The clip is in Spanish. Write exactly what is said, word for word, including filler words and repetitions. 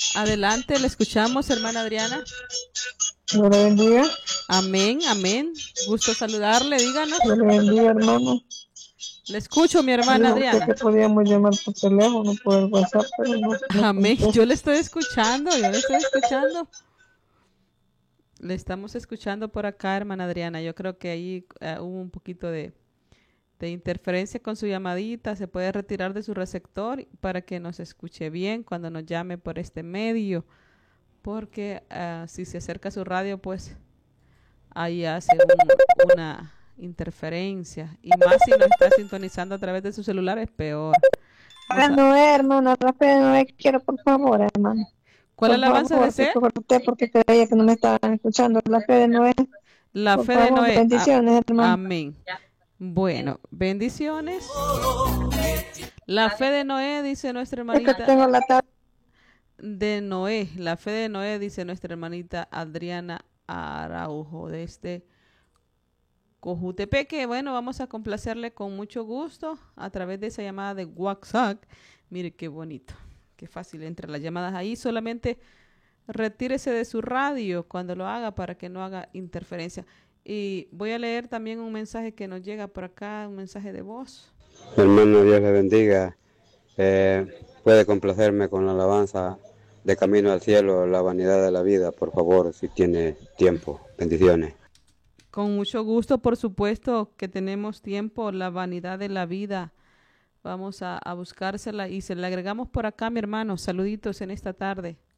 Adelante, le escuchamos, hermana Adriana. Dios le bendiga. Amén, amén. Gusto saludarle, díganos. Dios le bendiga, hermano. Le escucho, mi hermana Dijo usted Adriana. que podíamos llamar por teléfono, por el WhatsApp, pero no, no Amén. contó. Yo le estoy escuchando, yo le estoy escuchando. Le estamos escuchando por acá, hermana Adriana. Yo creo que ahí uh, hubo un poquito de, de interferencia con su llamadita. Se puede retirar de su receptor para que nos escuche bien cuando nos llame por este medio. Porque uh, si se acerca a su radio, pues ahí hace un, una interferencia. Y más si nos está sintonizando a través de su celular, es peor. Para A... Noé, hermano, la fe de Noé, quiero, por favor, hermano. ¿Cuál Por alabanza favor, desea? por usted, porque creía que no me estaban escuchando. La fe de Noé, La por fe de favor, Noé. A... bendiciones, hermano. Amén. Bueno, bendiciones. La fe de Noé, dice nuestra hermanita. Es que tengo la tabla. De Noé, la fe de Noé, dice nuestra hermanita Adriana Araujo, de este Cojutepeque. Bueno, vamos a complacerle con mucho gusto a través de esa llamada de WhatsApp. Mire qué bonito, qué fácil entran las llamadas ahí. Solamente retírese de su radio cuando lo haga para que no haga interferencia. Y voy a leer también un mensaje que nos llega por acá, un mensaje de voz. Hermano, Dios le bendiga. Eh, puede complacerme con la alabanza de Camino al Cielo, la vanidad de la vida, por favor, si tiene tiempo. Bendiciones. Con mucho gusto, por supuesto que tenemos tiempo, la vanidad de la vida. Vamos a, a buscársela y se la agregamos por acá, mi hermano. Saluditos en esta tarde.